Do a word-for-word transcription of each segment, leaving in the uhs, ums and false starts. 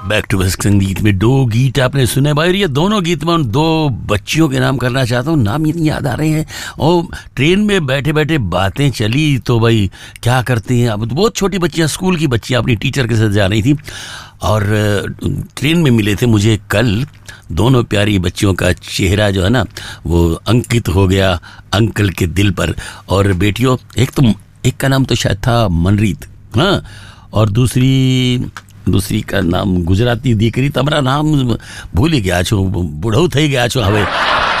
Back to back संगीत में दो गीत आपने सुने भाई, और ये दोनों गीत में उन दो बच्चियों के नाम करना चाहता हूँ, नाम नहीं याद आ रहे हैं। और ट्रेन में बैठे बैठे बातें चली तो भाई क्या करते हैं, अब तो बहुत छोटी बच्चियाँ, स्कूल की बच्चियाँ अपनी टीचर के साथ जा रही थी और ट्रेन में मिले थे मुझे कल। दोनों प्यारी बच्चियों का चेहरा जो है ना वो अंकित हो गया अंकल के दिल पर। और बेटियों, एक तो एक का नाम तो शायद था मनरीत, हाँ, और दूसरी दूसरी का नाम गुजराती दीकरी, तमरा नाम भूली गया छो, बूढ़ो થઈ ગયા છો હવે।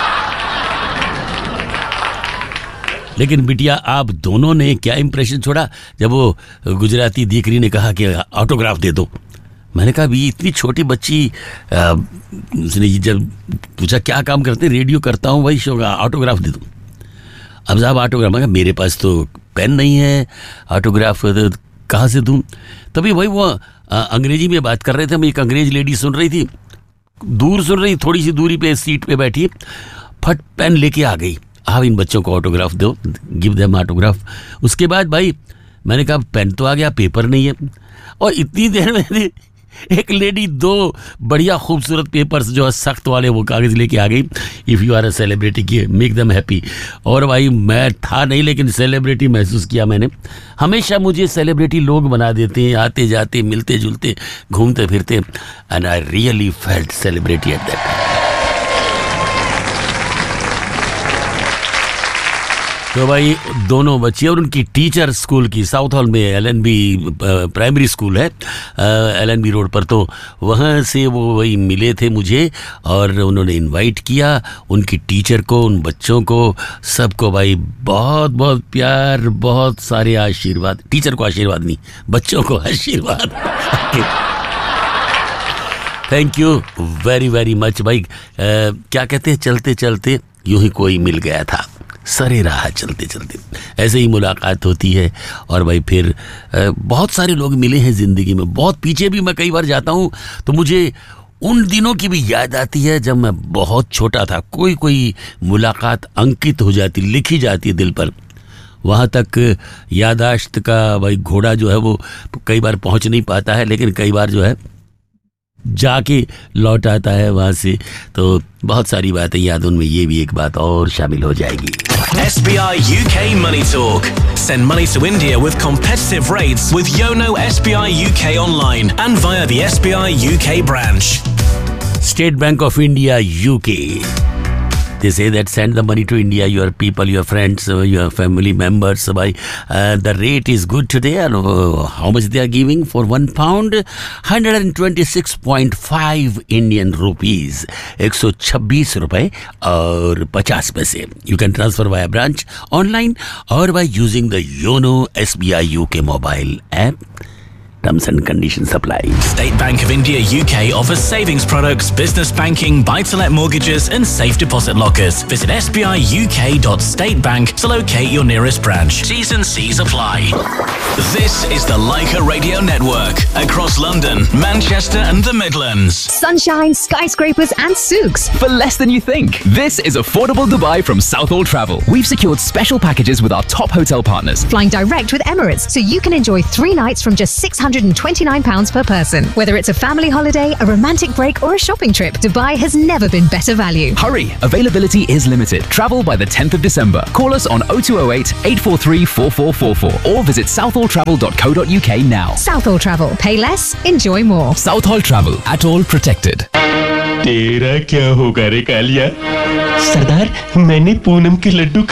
लेकिन बिटिया आप दोनों ने क्या इंप्रेशन छोड़ा जब वो गुजराती दीकरी ने कहा कि ऑटोग्राफ दे दो। मैंने कहा भी इतनी छोटी बच्ची, उसने जब पूछा क्या काम करते, रेडियो करता हूँ भाई, ऑटोग्राफ दे दो। अब साहब ऑटोग्राफ, मैं कहा मेरे पास तो पेन नहीं है, ऑटोग्राफ कहाँ से दूँ। तभी भाई वो अंग्रेजी में बात कर रहे थे, हम एक अंग्रेज लेडी सुन रही थी, दूर सुन रही, थोड़ी सी दूरी पे सीट पे बैठी, फट पेन लेके आ गई, आप इन बच्चों को ऑटोग्राफ दो, गिव देम ऑटोग्राफ। उसके बाद भाई मैंने कहा पेन तो आ गया, पेपर नहीं है। और इतनी देर में एक लेडी दो बढ़िया खूबसूरत पेपर्स जो है सख्त वाले वो कागज़ लेके आ गई, if you are a celebrity की मेक देम हैप्पी। और भाई मैं था नहीं लेकिन सेलिब्रिटी महसूस किया मैंने। हमेशा मुझे सेलिब्रिटी लोग बना देते हैं, आते जाते मिलते जुलते घूमते फिरते, and I really felt celebrity at that time. तो भाई दोनों बच्चे और उनकी टीचर स्कूल की, साउथ हॉल में L N be primary school है एल एन बी रोड पर, तो वहाँ से वो वही मिले थे मुझे और उन्होंने इनवाइट किया उनकी टीचर को, उन बच्चों को, सबको भाई बहुत बहुत प्यार, बहुत सारे आशीर्वाद। टीचर को आशीर्वाद नहीं, बच्चों को आशीर्वाद। Thank you very very much भाई। uh, क्या कहते हैं, चलते चलते यूं ही कोई मिल गया था, सरे रहा चलते चलते, ऐसे ही मुलाकात होती है। और भाई फिर बहुत सारे लोग मिले हैं ज़िंदगी में, बहुत पीछे भी मैं कई बार जाता हूँ तो मुझे उन दिनों की भी याद आती है जब मैं बहुत छोटा था। कोई कोई मुलाकात अंकित हो जाती, लिखी जाती है दिल पर। वहाँ तक यादाश्त का भाई घोड़ा जो है वो कई बार पहुँच नहीं पाता है, लेकिन कई बार जो है जाके लौट आता है वहाँ से। तो बहुत सारी बातें याद, उनमें ये भी एक बात और शामिल हो जाएगी। S B I U K Money Talk. Send money to India with competitive rates with Yono S B I U K online and via the S B I U K branch. State Bank of India U K. They say that send the money to India, your people, your friends, your family members. By uh, the rate is good today. And uh, how much they are giving for one pound? one hundred twenty-six point five Indian rupees. एक सौ छब्बीस रुपए और पचास पैसे. You can transfer via branch, online, or by using the Yono S B I U K mobile app. Terms and conditions apply. State Bank of India U K offers savings products, business banking, buy-to-let mortgages and safe deposit lockers. Visit s b i u k dot state bank to locate your nearest branch. T's and C's apply. This is the Leica Radio Network. Across London, Manchester and the Midlands. Sunshine, skyscrapers and souks. For less than you think. This is affordable Dubai from Southall Travel. We've secured special packages with our top hotel partners. Flying direct with Emirates, so you can enjoy three nights from just six hundred twenty-nine pounds per person. Whether it's a family holiday, a romantic break or a shopping trip, Dubai has never been better value. Hurry! Availability is limited. Travel by the tenth of December. Call us on oh two oh eight, eight four three, four four four four or visit southall travel dot co dot u k now. Southall Travel. Pay less, enjoy more. Southall Travel. At all protected. तेरा क्या होगा रे कालिया? सरदार, मैंने पूनम के लड्डू